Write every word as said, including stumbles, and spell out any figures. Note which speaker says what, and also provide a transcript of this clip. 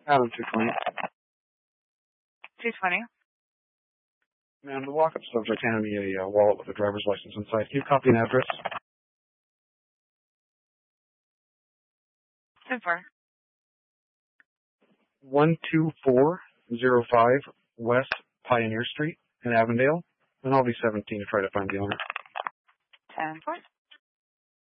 Speaker 1: Adam, two twenty.
Speaker 2: two twenty.
Speaker 1: Ma'am, the walk-up subject handed me a uh, wallet with a driver's license inside. Can you copy an address?
Speaker 2: ten four.
Speaker 1: one two four zero five West Pioneer Street in Avondale. And I'll be seventeen to try to find the owner.
Speaker 2: ten four.